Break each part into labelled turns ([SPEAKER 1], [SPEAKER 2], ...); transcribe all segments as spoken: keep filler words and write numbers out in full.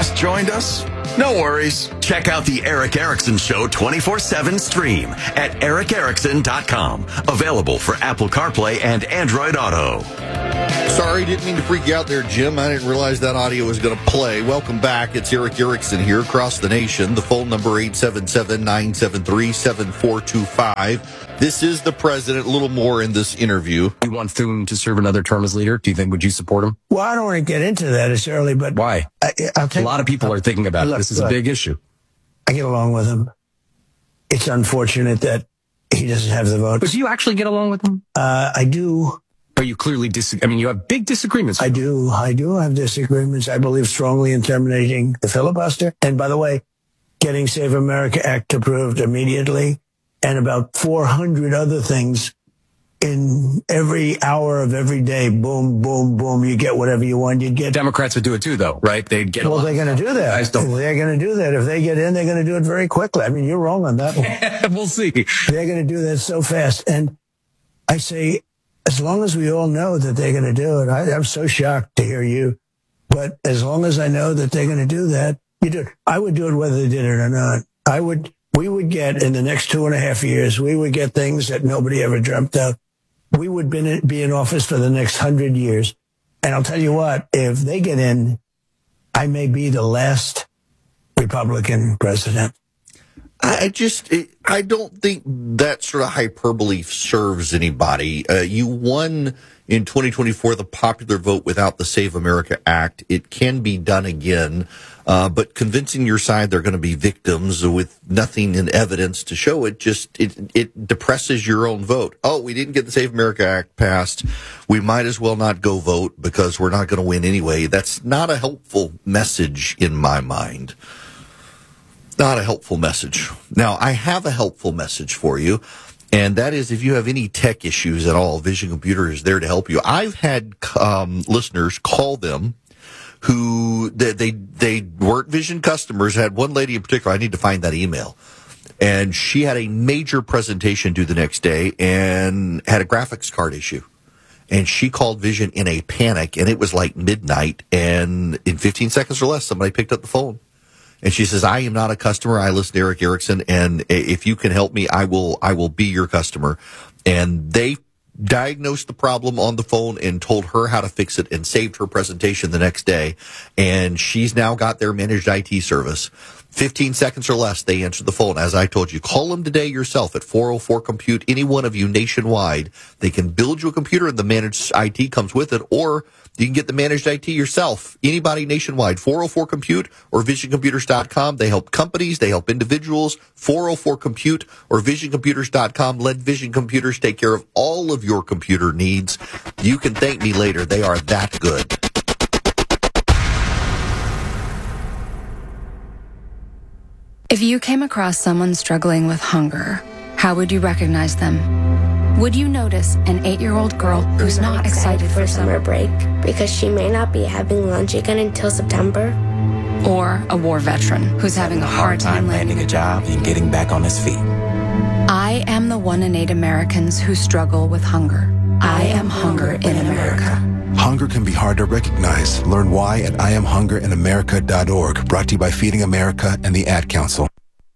[SPEAKER 1] just joined us? No worries. Check out the Eric Erickson Show twenty-four seven stream at eric erickson dot com. Available for Apple CarPlay and Android Auto.
[SPEAKER 2] Sorry, didn't mean to freak you out there, Jim. I didn't realize that audio was going to play. Welcome back. It's Eric Erickson here across the nation. The phone number eight seven seven, nine seven three, seven four two five. This is the president. A little more in this interview.
[SPEAKER 3] He wants him to serve another term as leader. Do you think, would you support him?
[SPEAKER 4] Well, I don't want to get into that. It's early, but...
[SPEAKER 3] Why?
[SPEAKER 4] I, I'll take,
[SPEAKER 3] a lot of people are thinking about
[SPEAKER 4] look,
[SPEAKER 3] it. This is
[SPEAKER 4] look,
[SPEAKER 3] a big issue.
[SPEAKER 4] I get along with him. It's unfortunate that he doesn't have the votes.
[SPEAKER 3] But do you actually get along with him?
[SPEAKER 4] Uh, I do.
[SPEAKER 3] But you clearly disagree. I mean, you have big disagreements.
[SPEAKER 4] I do. I do have disagreements. I believe strongly in terminating the filibuster. And by the way, getting Save America Act approved immediately and about four hundred other things in every hour of every day. Boom, boom, boom. You get whatever you want. You get.
[SPEAKER 3] Democrats would do it too, though, right? They'd get.
[SPEAKER 4] Well, they're going to do that.
[SPEAKER 3] Guys don't.
[SPEAKER 4] They're going to do that. If they get in, they're going to do it very quickly. I mean, you're wrong on that one.
[SPEAKER 3] We'll see.
[SPEAKER 4] They're going to do that so fast. And I say, as long as we all know that they're going to do it, I, I'm so shocked to hear you. But as long as I know that they're going to do that, you do it. I would do it whether they did it or not. I would. We would get in the next two and a half years. We would get things that nobody ever dreamt of. We would be in office for the next hundred years. And I'll tell you what, if they get in, I may be the last Republican president.
[SPEAKER 2] I just, I don't think that sort of hyperbole serves anybody. Uh, you won in twenty twenty-four the popular vote without the Save America Act. It can be done again, uh, but convincing your side they're going to be victims with nothing in evidence to show it, just, it, it depresses your own vote. Oh, we didn't get the Save America Act passed. We might as well not go vote because we're not going to win anyway. That's not a helpful message in my mind. Not a helpful message. Now, I have a helpful message for you, and that is if you have any tech issues at all, Vision Computer is there to help you. I've had um, listeners call them who they, they they weren't Vision customers. I had one lady in particular, I need to find that email, and she had a major presentation due the next day and had a graphics card issue. And she called Vision in a panic, and it was like midnight, and in fifteen seconds or less, somebody picked up the phone. And she says, I am not a customer. I listen to Eric Erickson, and if you can help me, I will, I will be your customer. And they diagnosed the problem on the phone and told her how to fix it and saved her presentation the next day. And she's now got their managed I T service. fifteen seconds or less, they answer the phone. As I told you, call them today yourself at four oh four compute. Any one of you nationwide, they can build you a computer and the managed I T comes with it, or you can get the managed I T yourself. Anybody nationwide, four oh four compute or vision computers dot com. They help companies, they help individuals. four oh four compute or vision computers dot com. Let Vision Computers take care of all of your computer needs. You can thank me later. They are that good.
[SPEAKER 5] If you came across someone struggling with hunger, how would you recognize them? Would you notice an eight-year-old girl who's not excited for summer break
[SPEAKER 6] because she may not be having lunch again until September?
[SPEAKER 5] Or a war veteran who's having a hard time landing a job
[SPEAKER 7] and getting back on his feet?
[SPEAKER 5] I am the one in eight Americans who struggle with hunger. I am hunger in America.
[SPEAKER 8] Hunger can be hard to recognize. Learn why at I am hunger in america dot org. Brought to you by Feeding America and the Ad Council.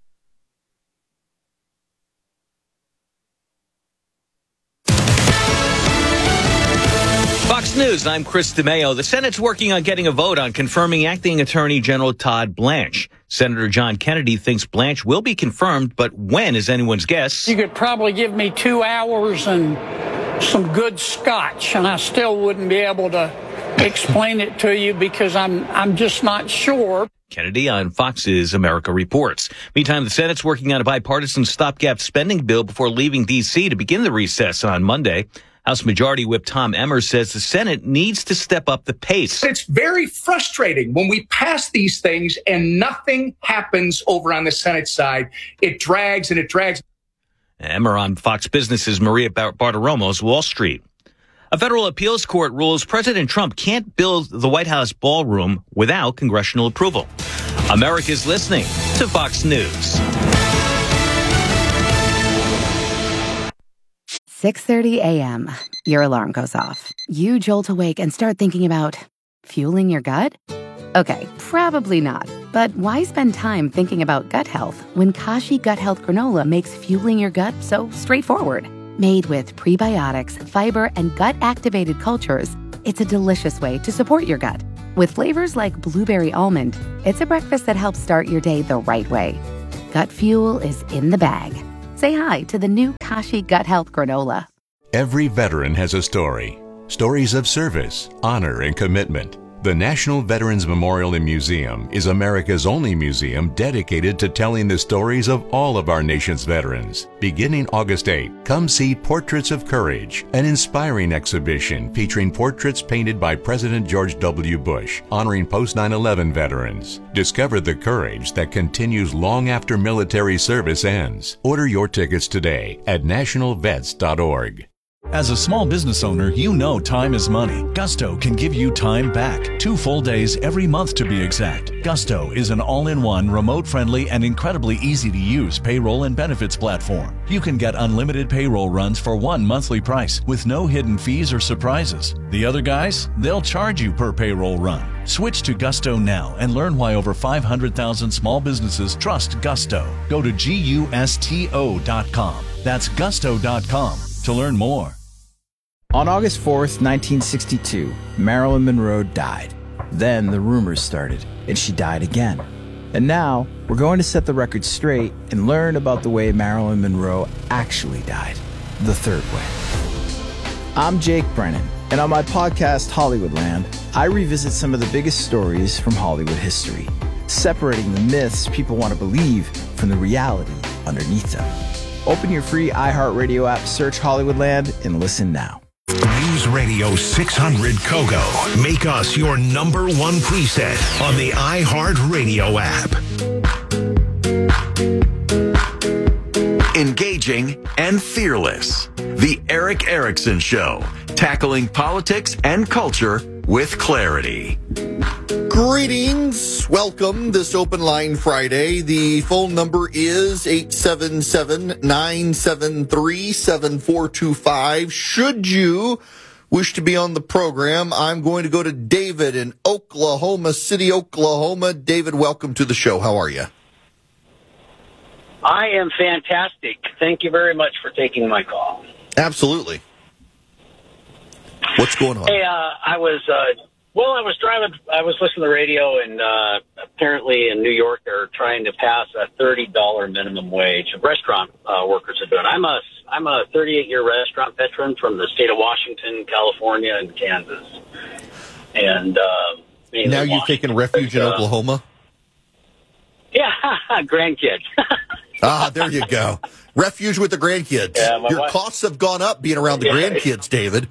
[SPEAKER 9] Fox News, I'm Chris DeMeo. The Senate's working on getting a vote on confirming Acting Attorney General Todd Blanche. Senator John Kennedy thinks Blanche will be confirmed, but when is anyone's guess.
[SPEAKER 10] You could probably give me two hours and some good scotch, and I still wouldn't be able to explain it to you because I'm I'm just not sure.
[SPEAKER 9] Kennedy on Fox's America Reports. Meantime, the Senate's working on a bipartisan stopgap spending bill before leaving D C to begin the recess on Monday. House Majority Whip Tom Emmer says the Senate needs to step up the pace.
[SPEAKER 11] It's very frustrating when we pass these things and nothing happens over on the Senate side. It drags and it drags.
[SPEAKER 9] Emmer on Fox Business's Maria Bartiromo's Wall Street. A federal appeals court rules President Trump can't build the White House ballroom without congressional approval. America's listening to Fox News.
[SPEAKER 12] six thirty a.m. Your alarm goes off. You jolt awake and start thinking about fueling your gut? Okay, probably not. But why spend time thinking about gut health when Kashi Gut Health Granola makes fueling your gut so straightforward? Made with prebiotics, fiber, and gut-activated cultures, it's a delicious way to support your gut. With flavors like blueberry almond, it's a breakfast that helps start your day the right way. Gut fuel is in the bag. Say hi to the new Kashi Gut Health Granola.
[SPEAKER 7] Every veteran has a story. Stories of service, honor, and commitment. The National Veterans Memorial and Museum is America's only museum dedicated to telling the stories of all of our nation's veterans. Beginning August eighth, come see Portraits of Courage, an inspiring exhibition featuring portraits painted by President George W. Bush, honoring post nine eleven veterans. Discover the courage that continues long after military service ends. Order your tickets today at national vets dot org.
[SPEAKER 13] As a small business owner, you know time is money. Gusto can give you time back. Two full days every month to be exact. Gusto is an all-in-one, remote-friendly, and incredibly easy-to-use payroll and benefits platform. You can get unlimited payroll runs for one monthly price with no hidden fees or surprises. The other guys, they'll charge you per payroll run. Switch to Gusto now and learn why over five hundred thousand small businesses trust Gusto. Go to gusto dot com. That's gusto dot com to learn more.
[SPEAKER 14] On August fourth, nineteen sixty-two, Marilyn Monroe died. Then the rumors started, and she died again. And now, we're going to set the record straight and learn about the way Marilyn Monroe actually died, the third way. I'm Jake Brennan, and on my podcast, Hollywoodland, I revisit some of the biggest stories from Hollywood history, separating the myths people want to believe from the reality underneath them. Open your free iHeartRadio app, search Hollywoodland, and listen now.
[SPEAKER 15] News Radio six hundred Kogo. Make us your number one preset on the iHeartRadio app.
[SPEAKER 1] Engaging and fearless. The Eric Erickson Show. Tackling politics and culture with clarity.
[SPEAKER 2] Greetings. Welcome this Open Line Friday. The phone number is eight seven seven, nine seven three, seven four two five. Should you wish to be on the program, I'm going to go to David in Oklahoma City, Oklahoma. David, welcome to the show. How are you?
[SPEAKER 16] I am fantastic. Thank you very much for taking my call.
[SPEAKER 2] Absolutely. What's going on?
[SPEAKER 16] Hey, uh, I was... Uh, Well, I was driving, I was listening to the radio, and uh, apparently in New York they're trying to pass a thirty dollars minimum wage. Restaurant uh, workers are doing. I'm a, I'm a thirty-eight year restaurant veteran from the state of Washington, California, and Kansas. And uh,
[SPEAKER 2] now you've taken refuge in uh, Oklahoma?
[SPEAKER 16] Yeah, grandkids.
[SPEAKER 2] Ah, there you go. Refuge with the grandkids.
[SPEAKER 16] Yeah,
[SPEAKER 2] Your
[SPEAKER 16] wife,
[SPEAKER 2] costs have gone up being around the
[SPEAKER 16] yeah,
[SPEAKER 2] grandkids, David.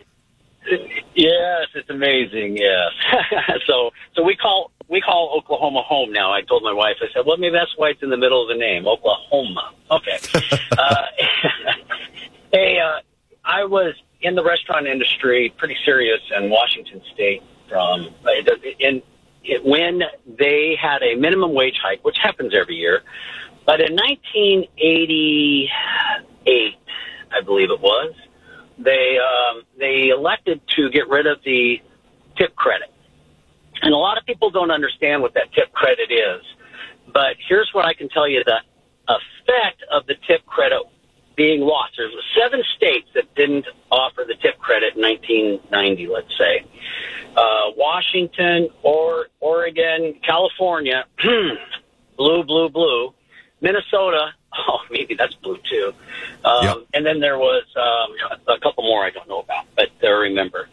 [SPEAKER 16] Yes, it's amazing. Yes. so, so we call we call Oklahoma home now. I told my wife. I said, "Well, maybe that's why it's in the middle of the name, Oklahoma." Okay. uh, hey, uh, I was in the restaurant industry, pretty serious in Washington State. From in it, when they had a minimum wage hike, which happens every year, but in nineteen eighty-eight, I believe it was. They um, they elected to get rid of the tip credit. And a lot of people don't understand what that tip credit is. But here's what I can tell you, the effect of the tip credit being lost. There's seven states that didn't offer the tip credit in nineteen ninety, let's say. Uh, Washington, or Oregon, California, blue, blue, blue. Minnesota, oh, maybe that's blue too. Um, yep. And then there was um, a couple more I don't know about, but I remember.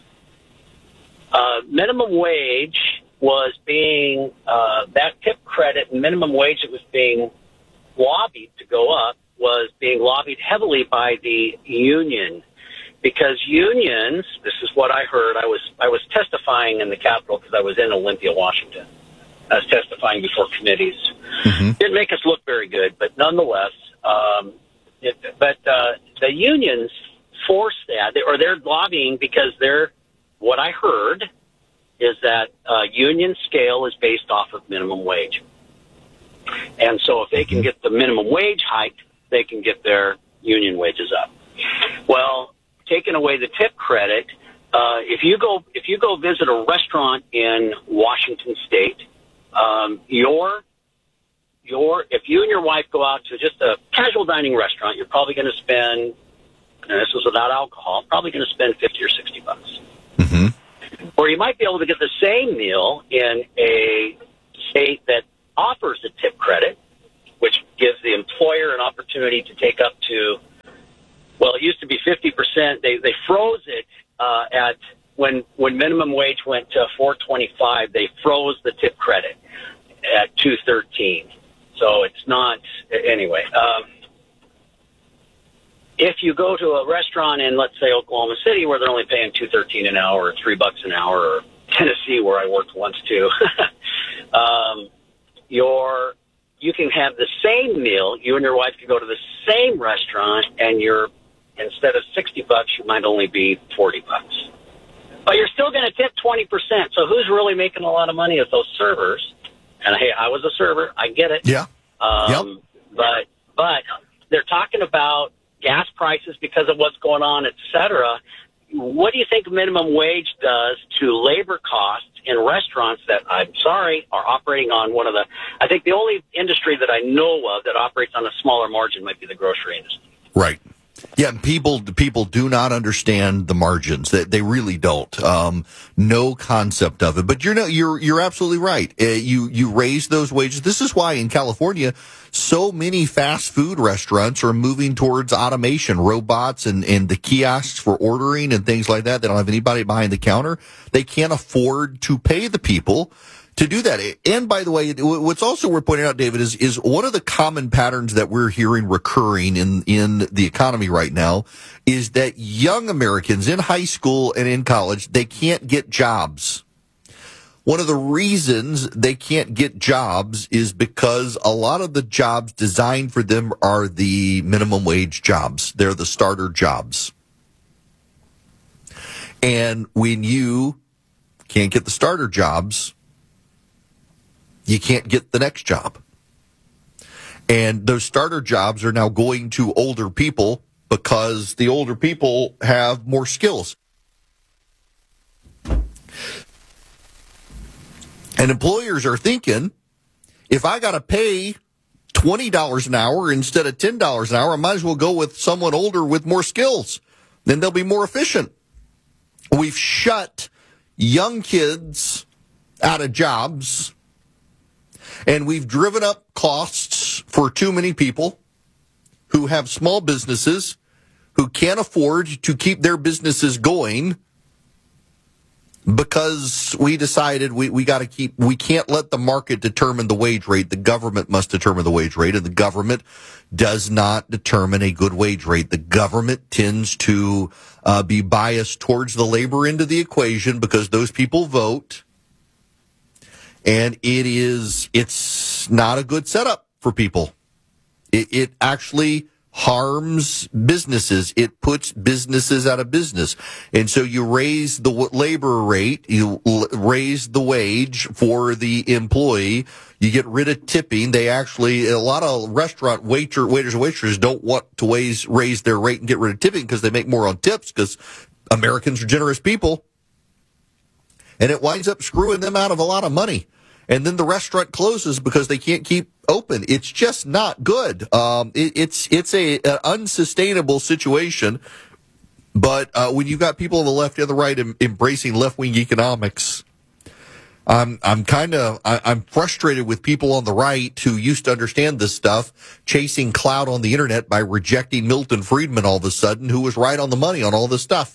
[SPEAKER 16] Uh, minimum wage was being, uh, that tip credit, minimum wage that was being lobbied to go up, was being lobbied heavily by the union. Because unions, this is what I heard, I was I was testifying in the Capitol because I was in Olympia, Washington. I was testifying before committees. Mm-hmm. Didn't make us look very good, but nonetheless, um, it, but uh, the unions force that, or they're lobbying because they're, what I heard is that uh, union scale is based off of minimum wage. And so if they can get the minimum wage hiked, they can get their union wages up. Well, taking away the tip credit, uh, if you go if you go visit a restaurant in Washington State, um, your your if you and your wife go out to just a casual dining restaurant, you're probably going to spend, and this is without alcohol, probably going to spend fifty or sixty bucks.
[SPEAKER 2] Mm-hmm.
[SPEAKER 16] Or you might be able to get the same meal in a state that offers a tip credit, which gives the employer an opportunity to take up to, well, it used to be fifty percent. They they froze it uh, at when when minimum wage went to four twenty-five. They froze the tip credit at two thirteen. So it's not anyway. Um, if you go to a restaurant in, let's say, Oklahoma City, where they're only paying two thirteen an hour or three bucks an hour, or Tennessee, where I worked once too, um, your you can have the same meal. You and your wife can go to the same restaurant, and you're instead of sixty bucks, you might only be forty bucks. But you're still going to tip twenty percent. So who's really making a lot of money? Is those servers. And hey, I was a server. I get it.
[SPEAKER 2] Yeah.
[SPEAKER 16] Um,
[SPEAKER 2] yep.
[SPEAKER 16] But but they're talking about gas prices because of what's going on, et cetera. What do you think minimum wage does to labor costs in restaurants that, I'm sorry, are operating on one of the, I think the only industry that I know of that operates on a smaller margin might be the grocery industry.
[SPEAKER 2] Right. Yeah, people people do not understand the margins. They, they really don't. Um, no concept of it. But you're no, you're you're absolutely right. Uh, you you raise those wages. This is why in California, so many fast food restaurants are moving towards automation, robots, and and the kiosks for ordering and things like that. They don't have anybody behind the counter. They can't afford to pay the people to do that. And by the way, what's also worth pointing out, David, is, is one of the common patterns that we're hearing recurring in, in the economy right now is that young Americans in high school and in college, they can't get jobs. One of the reasons they can't get jobs is because a lot of the jobs designed for them are the minimum wage jobs. They're the starter jobs. And when you can't get the starter jobs, you can't get the next job. And those starter jobs are now going to older people because the older people have more skills. And employers are thinking, if I got to pay twenty dollars an hour instead of ten dollars an hour, I might as well go with someone older with more skills. Then they'll be more efficient. We've shut young kids out of jobs. And we've driven up costs for too many people who have small businesses, who can't afford to keep their businesses going because we decided we, we got to keep, we can't let the market determine the wage rate. The government must determine the wage rate, and the government does not determine a good wage rate. The government tends to uh, be biased towards the labor end of the equation because those people vote. And it is, it's not a good setup for people. It, it actually harms businesses. It puts businesses out of business. And so you raise the labor rate, you l- raise the wage for the employee, you get rid of tipping. They actually, a lot of restaurant waiter, waiters and waitresses don't want to raise, raise their rate and get rid of tipping because they make more on tips because Americans are generous people. And it winds up screwing them out of a lot of money. And then the restaurant closes because they can't keep open. It's just not good. Um, it, it's it's a an unsustainable situation. But uh, when you've got people on the left and the right em- embracing left wing economics, I'm I'm kind of I'm frustrated with people on the right who used to understand this stuff, chasing clout on the internet by rejecting Milton Friedman all of a sudden, who was right on the money on all this stuff.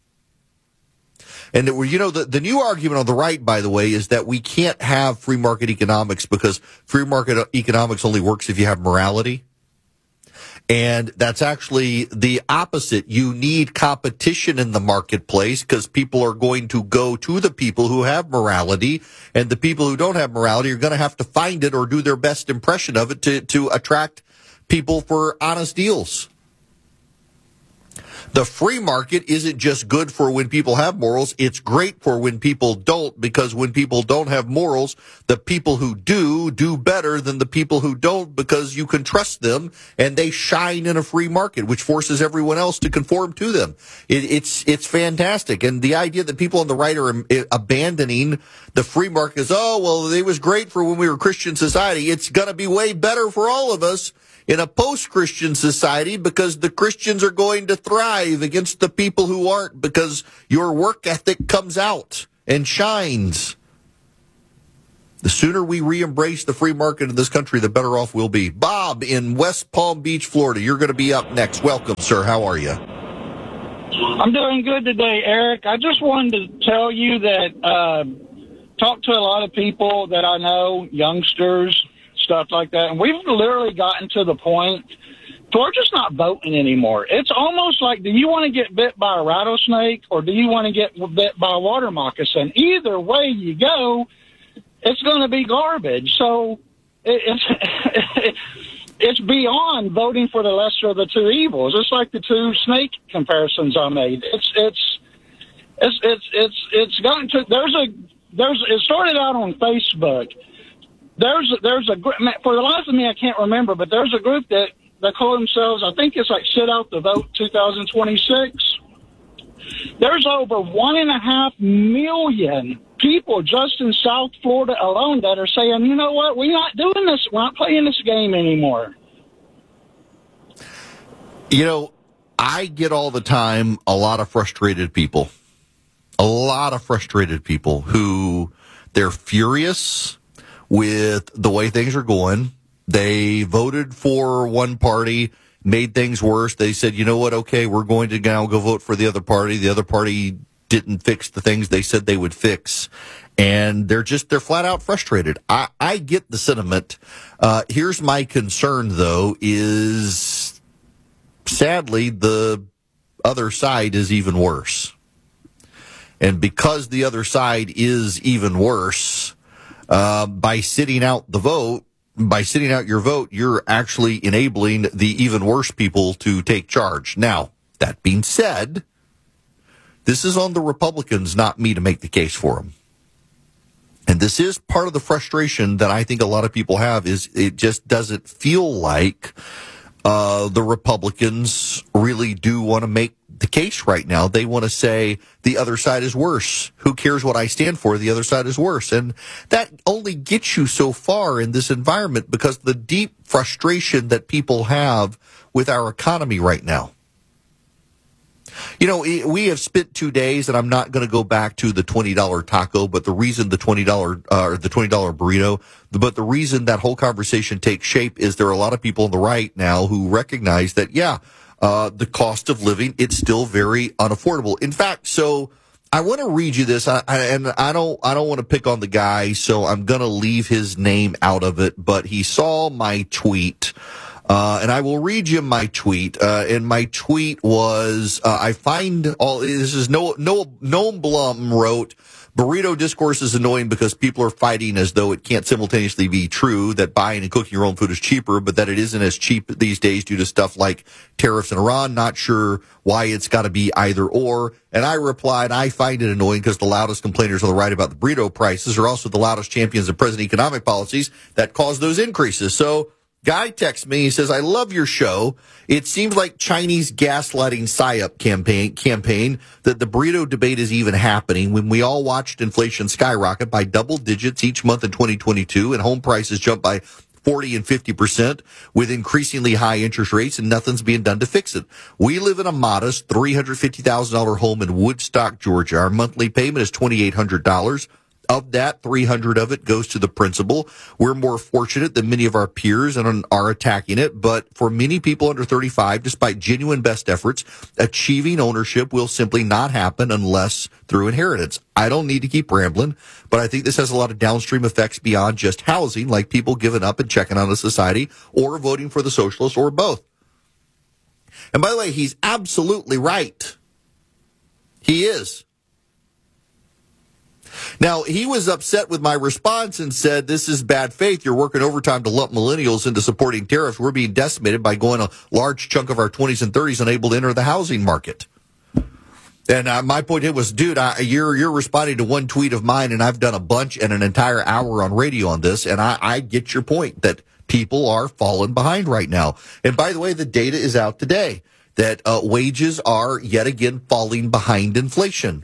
[SPEAKER 2] And, you know, the, the new argument on the right, by the way, is that we can't have free market economics because free market economics only works if you have morality. And that's actually the opposite. You need competition in the marketplace because people are going to go to the people who have morality, and the people who don't have morality are going to have to find it or do their best impression of it to, to attract people for honest deals. The free market isn't just good for when people have morals. It's great for when people don't, because when people don't have morals, the people who do, do better than the people who don't, because you can trust them and they shine in a free market, which forces everyone else to conform to them. It, it's, it's fantastic. And the idea that people on the right are abandoning the free market is, oh, well, it was great for when we were Christian society. It's going to be way better for all of us in a post-Christian society, because the Christians are going to thrive against the people who aren't, because your work ethic comes out and shines. The sooner we re-embrace the free market in this country, the better off we'll be. Bob in West Palm Beach, Florida, you're going to be up next. Welcome, sir. How are you?
[SPEAKER 17] I'm doing good today, Eric. I just wanted to tell you that uh, talk to a lot of people that I know, youngsters, stuff like that, and we've literally gotten to the point to we're just not voting anymore. It's almost like, do you want to get bit by a rattlesnake or do you want to get bit by a water moccasin? Either way you go, it's going to be garbage. So it, it's it's beyond voting for the lesser of the two evils. It's like the two snake comparisons I made. It's it's it's it's it's it's gotten to there's a there's it started out on Facebook. There's there's a for the life of me I can't remember, but there's a group that they call themselves, I think it's like Sit Out the Vote twenty twenty-six. There's over one and a half million people just in South Florida alone that are saying, you know what, we're not doing this, we're not playing this game anymore.
[SPEAKER 2] You know, I get all the time a lot of frustrated people, a lot of frustrated people who they're furious with the way things are going. They voted for one party, made things worse. They said, you know what, okay, we're going to now go vote for the other party. The other party didn't fix the things they said they would fix. And they're just, they're flat out frustrated. I, I get the sentiment. Uh, here's my concern, though, is sadly the other side is even worse. And because the other side is even worse, Uh, by sitting out the vote, by sitting out your vote, you're actually enabling the even worse people to take charge. Now, that being said, this is on the Republicans, not me, to make the case for them. And this is part of the frustration that I think a lot of people have, is it just doesn't feel like uh, the Republicans really do want to make the case right now. They want to say the other side is worse. Who cares what I stand for? The other side is worse. And that only gets you so far in this environment, because the deep frustration that people have with our economy right now. You know, we have spent two days, and I'm not going to go back to the twenty dollar taco, but the reason the twenty dollar uh, or the twenty dollar burrito, but the reason that whole conversation takes shape is there are a lot of people on the right now who recognize that, yeah, Uh, the cost of living, it's still very unaffordable. In fact, so I want to read you this, I, I, and I don't, I don't want to pick on the guy, so I'm going to leave his name out of it, but he saw my tweet, uh, and I will read you my tweet, uh, and my tweet was, uh, I find all, this is no, no, Noam Blum wrote, burrito discourse is annoying because people are fighting as though it can't simultaneously be true that buying and cooking your own food is cheaper, but that it isn't as cheap these days due to stuff like tariffs in Iran. Not sure why it's got to be either or. And I replied, I find it annoying because the loudest complainers on the right about the burrito prices are also the loudest champions of present economic policies that cause those increases. So guy texts me, he says, I love your show. It seems like Chinese gaslighting PSYOP campaign, campaign that the burrito debate is even happening when we all watched inflation skyrocket by double digits each month in twenty twenty-two and home prices jump by forty and fifty percent with increasingly high interest rates, and nothing's being done to fix it. We live in a modest three hundred fifty thousand dollars home in Woodstock, Georgia. Our monthly payment is twenty-eight hundred dollars. Of that, three hundred of it goes to the principal. We're more fortunate than many of our peers and are attacking it. But for many people under thirty-five, despite genuine best efforts, achieving ownership will simply not happen unless through inheritance. I don't need to keep rambling, but I think this has a lot of downstream effects beyond just housing, like people giving up and checking on a society or voting for the socialists or both. And by the way, he's absolutely right. He is. Now, he was upset with my response and said, this is bad faith. You're working overtime to lump millennials into supporting tariffs. We're being decimated by going a large chunk of our twenties and thirties unable to enter the housing market. And uh, my point was, dude, I, you're you're responding to one tweet of mine, and I've done a bunch and an entire hour on radio on this, and I, I get your point that people are falling behind right now. And by the way, the data is out today that uh, wages are yet again falling behind inflation.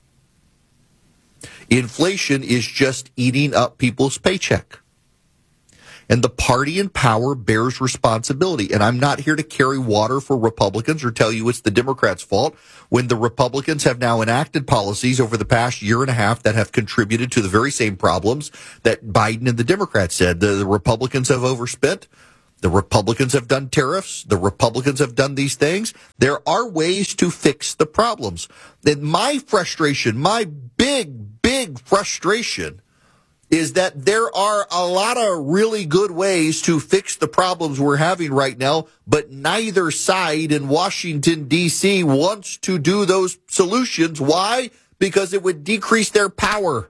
[SPEAKER 2] Inflation is just eating up people's paycheck. And the party in power bears responsibility. And I'm not here to carry water for Republicans or tell you it's the Democrats' fault when the Republicans have now enacted policies over the past year and a half that have contributed to the very same problems that Biden and the Democrats said. The, the Republicans have overspent. The Republicans have done tariffs. The Republicans have done these things. There are ways to fix the problems. And my frustration, my big, big frustration is that there are a lot of really good ways to fix the problems we're having right now, but neither side in Washington, D C wants to do those solutions. Why? Because it would decrease their power.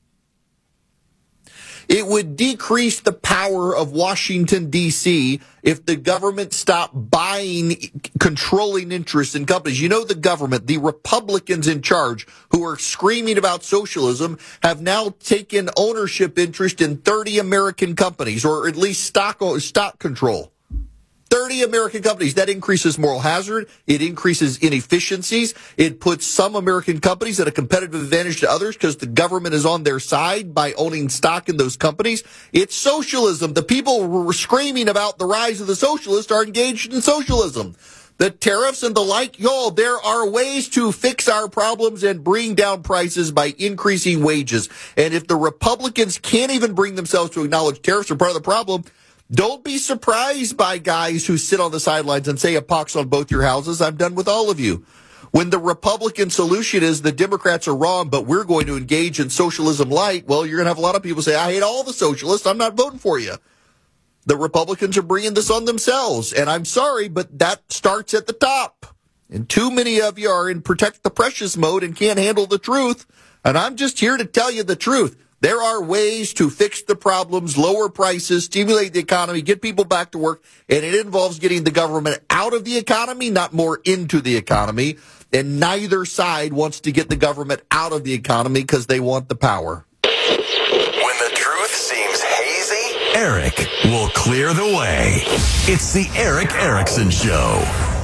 [SPEAKER 2] It would decrease the power of Washington, D C if the government stopped buying controlling interests in companies. You know, the government, the Republicans in charge who are screaming about socialism have now taken ownership interest in thirty American companies, or at least stock, stock control. thirty American companies. That increases moral hazard. It increases inefficiencies. It puts some American companies at a competitive advantage to others because the government is on their side by owning stock in those companies. It's socialism. The people who were screaming about the rise of the socialists are engaged in socialism. The tariffs and the like, y'all, there are ways to fix our problems and bring down prices by increasing wages. And if the Republicans can't even bring themselves to acknowledge tariffs are part of the problem, don't be surprised by guys who sit on the sidelines and say a pox on both your houses. I'm done with all of you. When the Republican solution is the Democrats are wrong, but we're going to engage in socialism light, well, you're going to have a lot of people say, I hate all the socialists. I'm not voting for you. The Republicans are bringing this on themselves. And I'm sorry, but that starts at the top. And too many of you are in protect the precious mode and can't handle the truth. And I'm just here to tell you the truth. There are ways to fix the problems, lower prices, stimulate the economy, get people back to work, and it involves getting the government out of the economy, not more into the economy. And neither side wants to get the government out of the economy because they want the power.
[SPEAKER 1] When the truth seems hazy, Eric will clear the way. It's the Eric Erickson Show.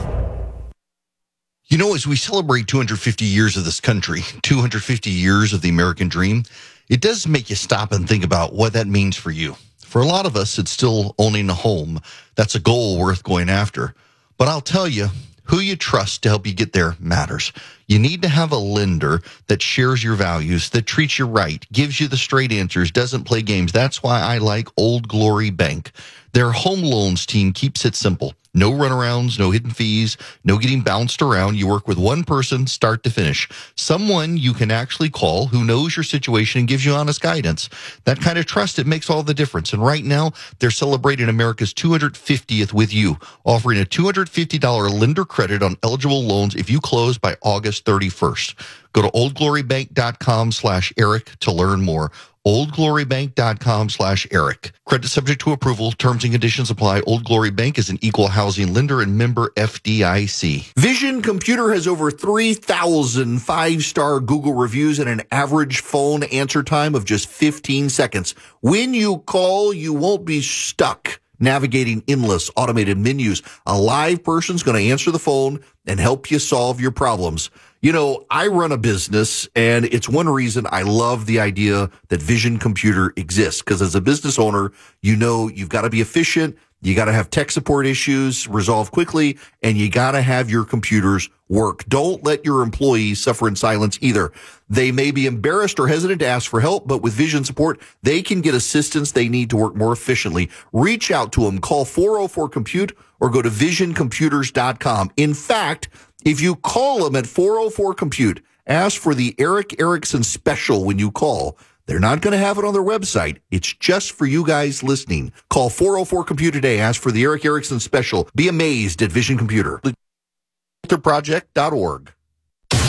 [SPEAKER 2] You know, as we celebrate two hundred fifty years of this country, two hundred fifty years of the American dream, it does make you stop and think about what that means for you. For a lot of us, it's still owning a home. That's a goal worth going after. But I'll tell you, who you trust to help you get there matters. You need to have a lender that shares your values, that treats you right, gives you the straight answers, doesn't play games. That's why I like Old Glory Bank. Their home loans team keeps it simple. No runarounds, no hidden fees, no getting bounced around. You work with one person, start to finish. Someone you can actually call who knows your situation and gives you honest guidance. That kind of trust, it makes all the difference. And right now, they're celebrating America's two hundred fiftieth with you, offering a two hundred fifty dollars lender credit on eligible loans if you close by August thirty-first. Go to oldglorybank.com slash Eric to learn more. oldglorybank.com slash Eric. Credit subject to approval. Terms and conditions apply. Old Glory Bank is an equal housing lender and member F D I C. Vision Computer has over three thousand five-star Google reviews and an average phone answer time of just fifteen seconds. When you call, you won't be stuck navigating endless automated menus. A live person's going to answer the phone and help you solve your problems. You know, I run a business, and it's one reason I love the idea that Vision Computer exists, because as a business owner, you know you've got to be efficient, you got to have tech support issues resolved quickly, and you got to have your computers work. Don't let your employees suffer in silence either. They may be embarrassed or hesitant to ask for help, but with Vision support, they can get assistance they need to work more efficiently. Reach out to them. Call four oh four compute or go to vision computers dot com. In fact, if you call them at four oh four compute, ask for the Eric Erickson special when you call. They're not going to have it on their website. It's just for you guys listening. Call four oh four compute today. Ask for the Eric Erickson special. Be amazed at Vision Computer. project dot org.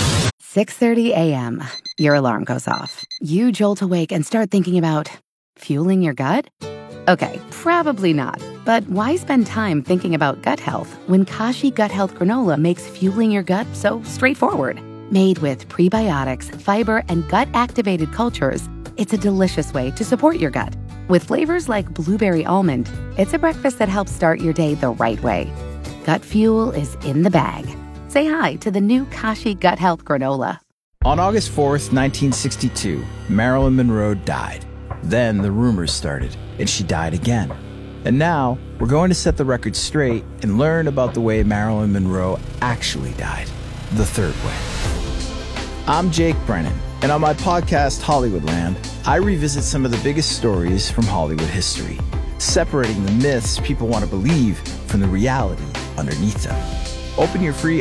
[SPEAKER 12] six thirty a.m. Your alarm goes off. You jolt awake and start thinking about fueling your gut? Okay, probably not. But why spend time thinking about gut health when Kashi Gut Health Granola makes fueling your gut so straightforward? Made with prebiotics, fiber, and gut-activated cultures, it's a delicious way to support your gut. With flavors like blueberry almond, it's a breakfast that helps start your day the right way. Gut fuel is in the bag. Say hi to the new Kashi Gut Health Granola.
[SPEAKER 14] On August fourth, nineteen sixty-two, Marilyn Monroe died. Then the rumors started, and she died again. And now, we're going to set the record straight and learn about the way Marilyn Monroe actually died, the third way. I'm Jake Brennan, and on my podcast, Hollywoodland, I revisit some of the biggest stories from Hollywood history, separating the myths people want to believe from the reality underneath them. Open your free